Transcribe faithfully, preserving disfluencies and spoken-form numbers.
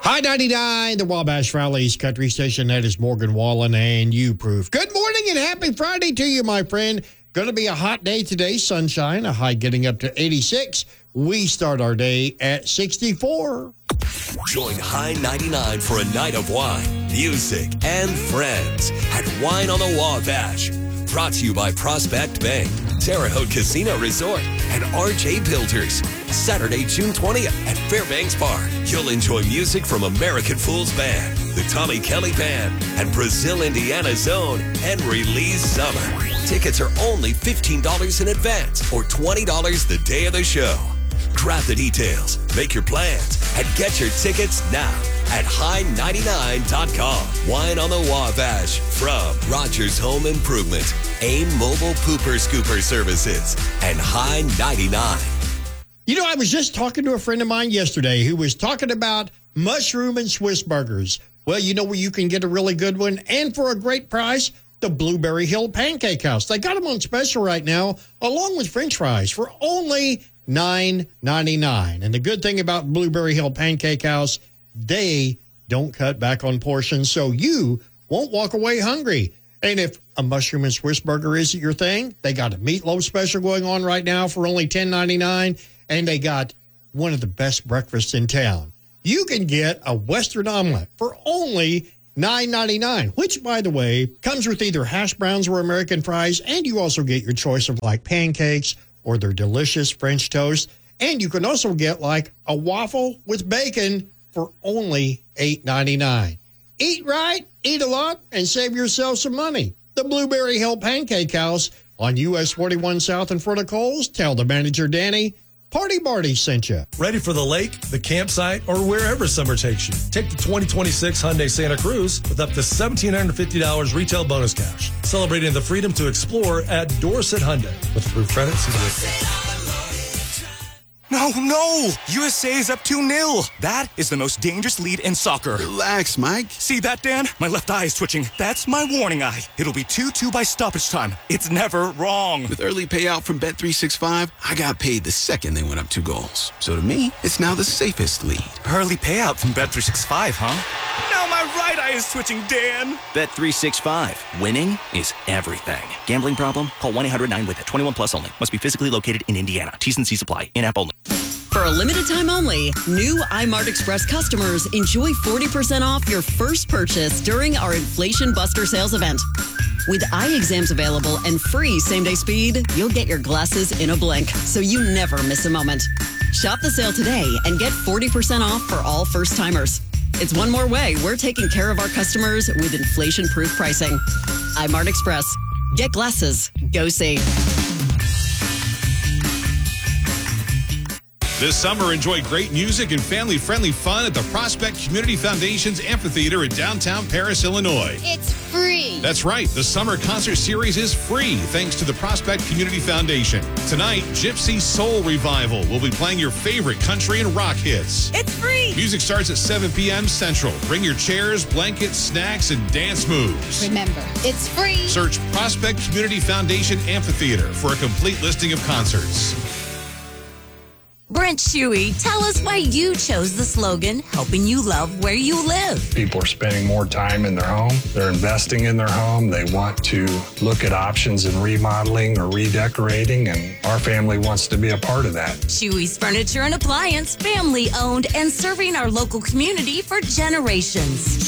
High ninety-nine, the Wabash Valley's country station. That is Morgan Wallen and You Proof. Good morning and happy Friday to you, my friend. Going to be a hot day today, sunshine, a high getting up to eighty-six. We start our day at sixty-four. Join High ninety-nine for a night of wine, music, and friends at Wine on the Wabash. Brought to you by Prospect Bank, Terre Haute Casino Resort, and R J Builders. Saturday, June twentieth at Fairbanks Park. You'll enjoy music from American Fools Band, the Tommy Kelly Band, and Brazil, Indiana Zone, and Release Summer. Tickets are only fifteen dollars in advance or twenty dollars the day of the show. Grab the details, make your plans, and get your tickets now at high ninety-nine dot com. Wine on the Wabash from Rogers Home Improvement, AIM Mobile Pooper Scooper Services, and High ninety-nine. You know, I was just talking to a friend of mine yesterday who was talking about mushroom and Swiss burgers. Well, you know where you can get a really good one and for a great price? The Blueberry Hill Pancake House. They got them on special right now, along with French fries, for only nine ninety-nine. And the good thing about Blueberry Hill Pancake House, they don't cut back on portions, so you won't walk away hungry. And if a mushroom and Swiss burger isn't your thing, they got a meatloaf special going on right now for only ten ninety-nine, and they got one of the best breakfasts in town. You can get a Western omelet for only nine ninety-nine, which, by the way, comes with either hash browns or American fries, and you also get your choice of like pancakes or their delicious French toast. And you can also get like a waffle with bacon for only eight ninety-nine. Eat right, eat a lot, and save yourself some money. The Blueberry Hill Pancake House on U S forty-one South in front of Kohl's. Tell the manager, Danny, Party Barty sent you. Ready for the lake, the campsite, or wherever summer takes you? Take the twenty twenty-six Hyundai Santa Cruz with up to one thousand seven hundred fifty dollars retail bonus cash. Celebrating the freedom to explore at Dorset Hyundai. With approved credits. No, no! U S A is up two nil. That is the most dangerous lead in soccer. Relax, Mike. See that, Dan? My left eye is twitching. That's my warning eye. It'll be two two by stoppage time. It's never wrong. With early payout from Bet three sixty-five, I got paid the second they went up two goals. So to me, it's now the safest lead. Early payout from Bet three sixty-five, huh? Now my right eye is twitching, Dan. Bet three sixty-five. Winning is everything. Gambling problem? Call one eight hundred nine with it. twenty-one plus only. Must be physically located in Indiana. T's and C's apply. In-app only. For a limited time only, new iMart Express customers enjoy forty percent off your first purchase during our Inflation Buster sales event. With eye exams available and free same-day speed, you'll get your glasses in a blink, so you never miss a moment. Shop the sale today and get forty percent off for all first-timers. It's one more way we're taking care of our customers with inflation-proof pricing. iMart Express. Get glasses. Go see. This summer, enjoy great music and family-friendly fun at the Prospect Community Foundation's Amphitheater in downtown Paris, Illinois. It's free. That's right. The summer concert series is free thanks to the Prospect Community Foundation. Tonight, Gypsy Soul Revival will be playing your favorite country and rock hits. It's free. Music starts at seven p.m. Central. Bring your chairs, blankets, snacks, and dance moves. Remember, it's free. Search Prospect Community Foundation Amphitheater for a complete listing of concerts. Brent Shuey, tell us why you chose the slogan, helping you love where you live. People are spending more time in their home. They're investing in their home. They want to look at options in remodeling or redecorating, and our family wants to be a part of that. Shuey's Furniture and Appliance, family owned and serving our local community for generations.